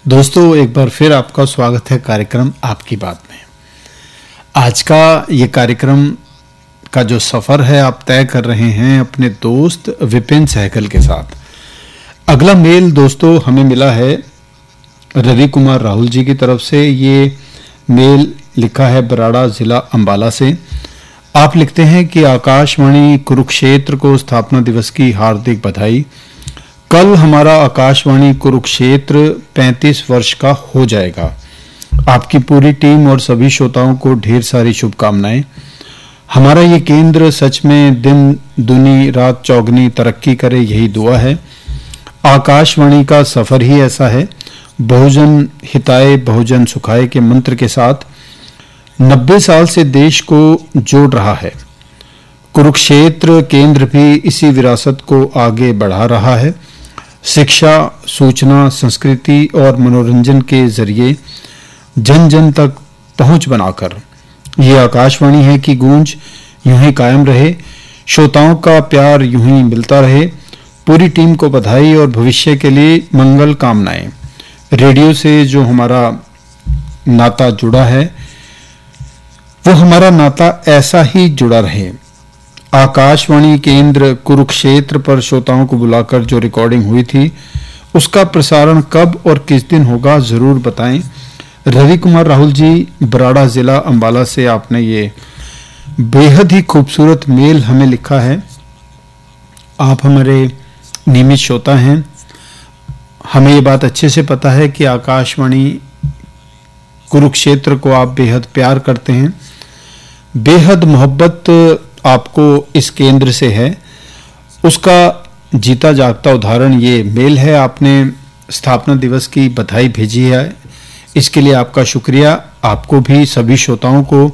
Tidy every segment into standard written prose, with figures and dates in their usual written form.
दोस्तों, एक बार फिर आपका स्वागत है कार्यक्रम आपकी बात में। आज का ये कार्यक्रम का जो सफ़र है आप तय कर रहे हैं अपने दोस्त विपिन सहगल के साथ। अगला मेल दोस्तों हमें मिला है रवि कुमार राहुल जी की तरफ से। ये मेल लिखा है बराड़ा ज़िला अंबाला से। आप लिखते हैं कि आकाशवाणी कुरुक्षेत्र को स्थापना दिवस की हार्दिक बधाई। कल हमारा आकाशवाणी कुरुक्षेत्र 35 वर्ष का हो जाएगा। आपकी पूरी टीम और सभी श्रोताओं को ढेर सारी शुभकामनाएं। हमारा ये केंद्र सच में दिन दुनी रात चौगनी तरक्की करे, यही दुआ है। आकाशवाणी का सफर ही ऐसा है, बहुजन हिताय बहुजन सुखाय के मंत्र के साथ 90 साल से देश को जोड़ रहा है। कुरुक्षेत्र केंद्र भी इसी विरासत को आगे बढ़ा रहा है। शिक्षा, सूचना, संस्कृति और मनोरंजन के जरिए जन जन तक पहुंच बनाकर ये आकाशवाणी है कि गूंज यूं ही कायम रहे, श्रोताओं का प्यार यूं ही मिलता रहे। पूरी टीम को बधाई और भविष्य के लिए मंगल कामनाएं। रेडियो से जो हमारा नाता जुड़ा है वो हमारा नाता ऐसा ही जुड़ा रहे। आकाशवाणी केंद्र कुरुक्षेत्र पर श्रोताओं को बुलाकर जो रिकॉर्डिंग हुई थी उसका प्रसारण कब और किस दिन होगा जरूर बताएं। रवि कुमार राहुल जी, बराड़ा जिला अंबाला से आपने ये बेहद ही खूबसूरत मेल हमें लिखा है। आप हमारे नियमित श्रोता हैं, हमें ये बात अच्छे से पता है कि आकाशवाणी कुरुक्षेत्र को आप बेहद प्यार करते हैं। बेहद मोहब्बत आपको इस केंद्र से है, उसका जीता जागता उदाहरण ये मेल है। आपने स्थापना दिवस की बधाई भेजी है, इसके लिए आपका शुक्रिया। आपको भी सभी श्रोताओं को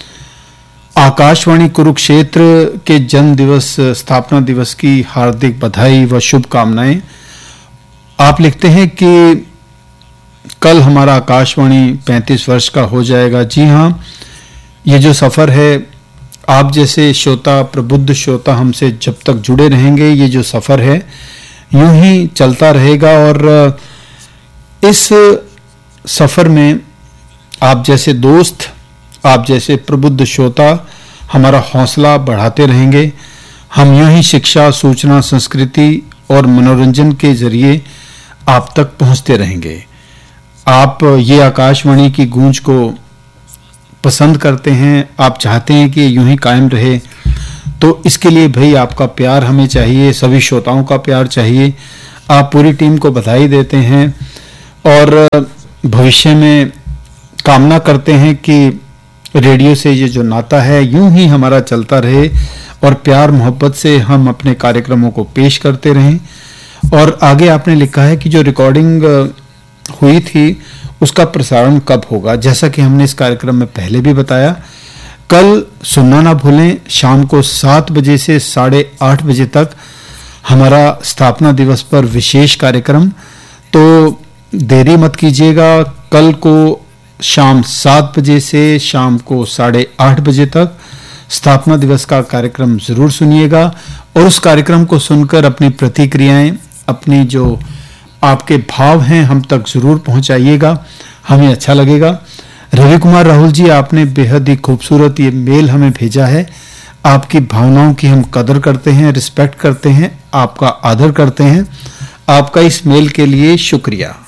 आकाशवाणी कुरुक्षेत्र के जन्म दिवस स्थापना दिवस की हार्दिक बधाई व शुभकामनाएं। आप लिखते हैं कि कल हमारा आकाशवाणी 35 वर्ष का हो जाएगा। जी हाँ, ये जो सफ़र है, आप जैसे श्रोता, प्रबुद्ध श्रोता हमसे जब तक जुड़े रहेंगे, ये जो सफ़र है यूं ही चलता रहेगा। और इस सफ़र में आप जैसे दोस्त, आप जैसे प्रबुद्ध श्रोता हमारा हौसला बढ़ाते रहेंगे। हम यूं ही शिक्षा, सूचना, संस्कृति और मनोरंजन के जरिए आप तक पहुंचते रहेंगे। आप ये आकाशवाणी की गूंज को पसंद करते हैं, आप चाहते हैं कि यूं ही कायम रहे, तो इसके लिए भाई आपका प्यार हमें चाहिए, सभी श्रोताओं का प्यार चाहिए। आप पूरी टीम को बधाई देते हैं और भविष्य में कामना करते हैं कि रेडियो से ये जो नाता है यूं ही हमारा चलता रहे और प्यार मोहब्बत से हम अपने कार्यक्रमों को पेश करते रहें। और आगे आपने लिखा है कि जो रिकॉर्डिंग हुई थी उसका प्रसारण कब होगा। जैसा कि हमने इस कार्यक्रम में पहले भी बताया, कल सुनना ना भूलें, शाम को 7 बजे से 8:30 बजे तक हमारा स्थापना दिवस पर विशेष कार्यक्रम। तो देरी मत कीजिएगा, कल को शाम 7 बजे से शाम को 8:30 बजे तक स्थापना दिवस का कार्यक्रम जरूर सुनिएगा। और उस कार्यक्रम को सुनकर अपनी प्रतिक्रियाएं, अपनी जो आपके भाव हैं हम तक जरूर पहुंचाइएगा, हमें अच्छा लगेगा। रवि कुमार राहुल जी, आपने बेहद ही खूबसूरत ये मेल हमें भेजा है। आपकी भावनाओं की हम कदर करते हैं, रिस्पेक्ट करते हैं, आपका आदर करते हैं। आपका इस मेल के लिए शुक्रिया।